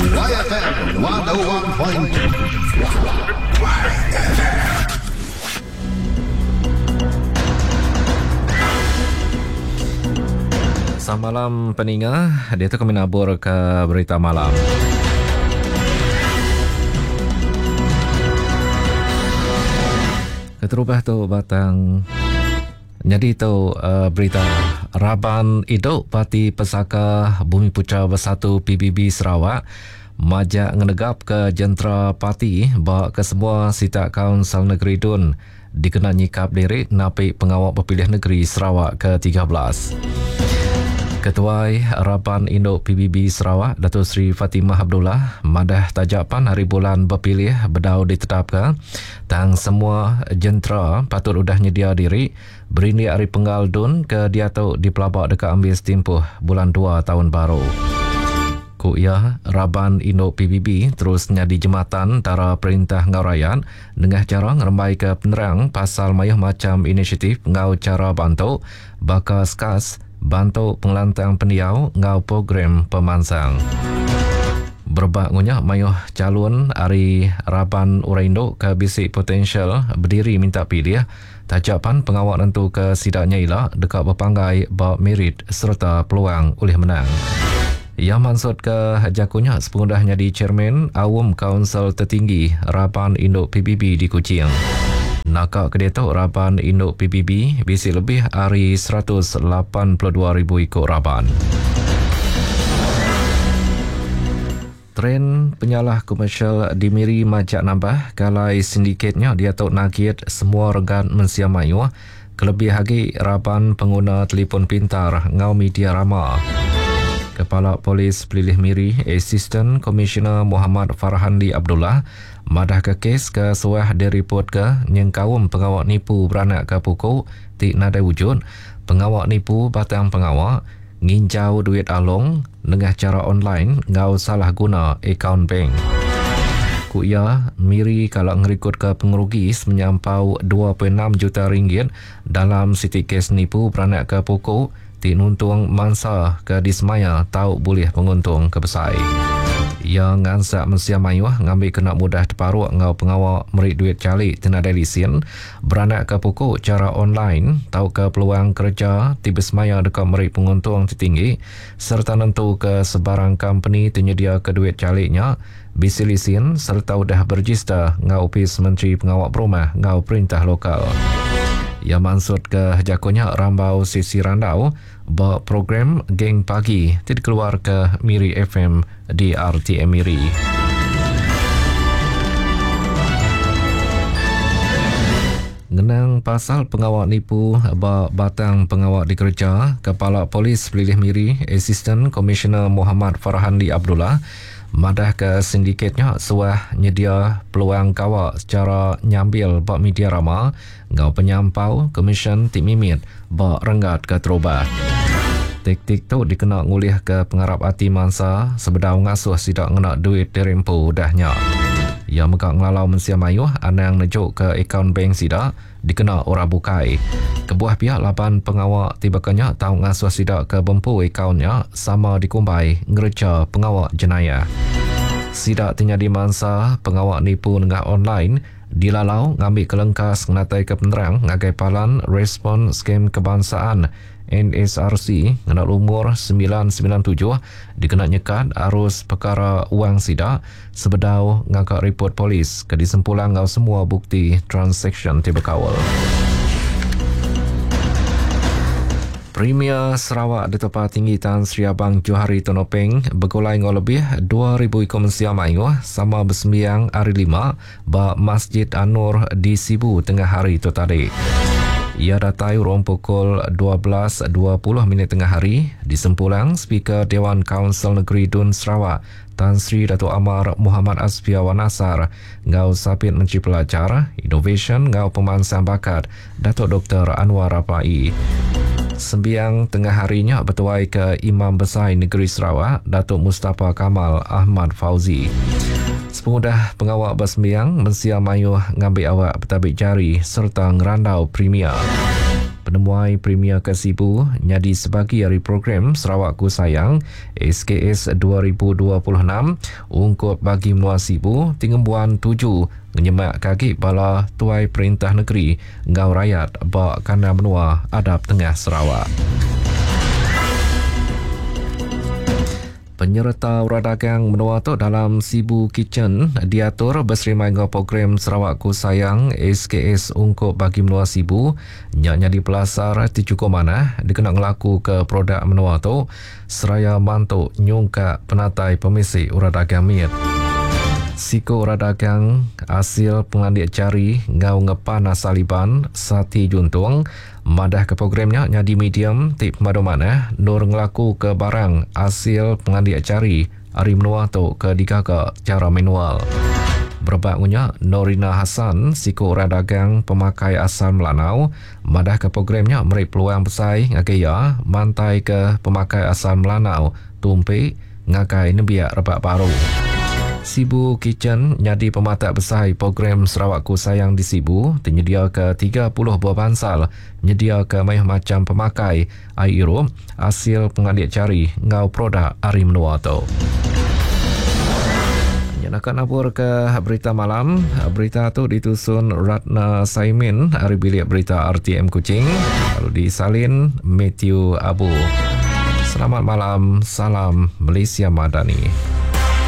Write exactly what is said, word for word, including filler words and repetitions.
Y F M one oh one point two. Selamat malam pendengar. Dia tu kami nabur ke berita malam. Keterubah tu batang. Jadi tu uh, berita Raban Hidup Parti Pesaka Bumi Putra Bersatu P B B Sarawak majak ngenegap ke jentera parti bahawa ke semua sita Kaunsil Negeri Dun dikena nyikap diri napik pengawal berpilihan negeri Sarawak ke tiga belas. Ketua Raban Induk P B B Sarawak Datuk Seri Fatimah Abdullah madah tajapan hari bulan berpilih bedau ditetapkan tang semua jentera patut udah nyedia diri berindi hari penggal dun ke dia tu di pelabak dekat ambil setimpuh bulan dua tahun baru. Ku ia Raban Induk P B B terus nyadi jematan tara perintah ngaurayan dengan cara ngerembai ke penerang pasal mayuh macam inisiatif ngau cara bantu bakas kas bantu pengelantang pendiau ngau program pemansang. Berbak ngunyah mayuh calon hari Raban Uraindo ke bisik potensial berdiri minta pilih tajapan pengawal tentu ke sidaknya ialah dekat berpanggai bab merit serta peluang oleh menang. Ia maksud ke jakunya sepengudahnya di Chairman Awam Kaunsil Tertinggi Raban Induk P B B di Kuching. Nakak kedetok Raban Induk P B B bisi lebih hari seratus lapan puluh dua ribu ikut Raban. Tren penyalah komersial di Miri majak nambah kalai sindikatnya dia tok nakit semua regan mensia mayu kelebih lagi Raban pengguna telefon pintar ngau media ramah. Kepala Polis Pelilih Miri, Assistant Commissioner Muhammad Farhandi Abdullah, madah ke kes ke suah direport ke yang kaum pengawal nipu beranak ke pukul tik nadai wujud, pengawal nipu batang pengawal, nginjau duit along dengan cara online ngau salah guna akaun bank. Ku ia, Miri kalau ngerikut ke pengerugi menyampau dua perpuluhan enam juta ringgit dalam siti kes nipu beranak ke pukul ti nuntung mangsa ke dismaya tahu boleh penguntung ke besai. Yang ngansak mensia mayuh ngambil kena mudah terparuk ngau pengawal merik duit calik tenada lisin beranak ke pokok cara online tahu ke peluang kerja tiba semaya dekat merik penguntung tertinggi serta nentu ke sebarang company penyedia ke duit caliknya bisi lisin serta udah berregister ngau Opis Menteri Pengawal Perumah ngau perintah lokal. Ia maksud ke jakunya rambau sisi randau bahawa program Geng Pagi tidak keluar ke Miri F M di R T M Miri. Ngenang pasal pengawal nipu bahawa batang pengawal dikerja, Kepala Polis Pelilih Miri, Assistant Commissioner Muhammad Farhandi Abdullah madah ke sindikatnya suah nyedia peluang kawak secara nyambil bak media ramah ngau penyampau komisen tik mimit bak renggat ke terobat. Taktik tu dikena ngulih ke pengarap hati mangsa sebedau ngasuh sidak ngenak duit dirempu dahnya. Ia mekak ngelalau mensia mayuh anang nejuk ke akaun bank sidak dikena ora bukai. Kebuah pihak lapan pengawal tibakanya tahu ngasuh sidak ke bempu akaunnya sama dikumbai ngereca pengawal jenayah. Sidak tinyadi mangsa pengawal nipu dengan online dilalau ngambil kelengkas ngatai ke penerang ngagai palan respon skem kebangsaan N S R C ngenak umur sembilan sembilan tujuh dikena nyekat arus perkara wang sidak sebedau ngakak report polis ke disempulang ngau semua bukti transaction tiba kawal. Premier Sarawak Datuk Tinggi Tan Sri Abang Johari Tonopeng bergolai ngau lebih dua ribu ikut mensia mayuh sama bersembiang hari lima ba Masjid An-Nur di Sibu tengah hari tu tadi. Ia datai rom pukul dua belas dua puluh minit tengah hari di sempulang Speaker Dewan Kaunsil Negeri Dun Sarawak Tan Sri Datuk Amar Muhammad Asfiawan Nasar ngau sapit Menteri Pelajar, Innovation ngau pemansang bakat Datuk Doktor Anwar Rapai. Sembiang tengah harinya bertuai ke Imam Besar Negeri Sarawak Datuk Mustafa Kamal Ahmad Fauzi. Sepemudah pengawal bersembiang mensia mayuh ngambil awak bertabik jari serta ngerandau premier. penemuai Premier ke Sibu nyadi sebagi hari program Sarawakku Sayang S K S dua ribu dua puluh enam ungkut bagi menua Sibu tingembuan tujuh menyemak kaki bala tuai perintah negeri ngau rakyat bak kana menua adab tengah Sarawak. Penyerta urad dagang menua tu dalam Sibu Kitchen diatur berserimai dengan program Sarawakku Sayang S K S ungkup bagi menua Sibu nyaknya di pelasar di cukup mana dikena ngelaku ke produk menua tu seraya mantuk nyungka penatai pemisi urad dagang miet. Siko urad dagang hasil pengandik cari ngau ngepan asaliban sati juntung madah ke programnya nyadi medium tip madu mana nur ngelaku ke barang hasil pengandik cari hari menua tu ke dikaka cara manual. Berbaknya Norina Hassan siko urad dagang pemakai asal Melanau madah ke programnya meri peluang besar ngakaya mantai ke pemakai asal Melanau tumpi ngakai nebiak rebak baru. Sibu Kitchen nyadi pematak besar program Sarawakku Sayang di Sibu tenyedia ke tiga puluh buah bansal nyedia ke banyak macam pemakai air Europe hasil pengandik cari ngau produk hari menua tu. Yang akan nabur ke berita malam, berita tu ditusun Ratna Saimin dari bilik berita R T M Kuching lalu disalin Matthew Abu. Selamat malam, salam Malaysia Madani.